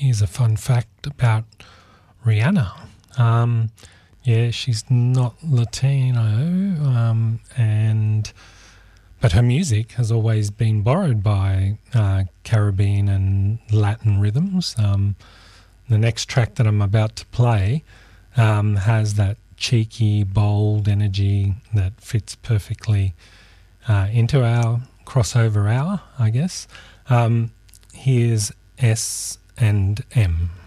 here's a fun fact about Rihanna. She's not Latino, but her music has always been borrowed by Caribbean and Latin rhythms. The next track that I'm about to play has that cheeky, bold energy that fits perfectly into our crossover hour, I guess. Here's S&M.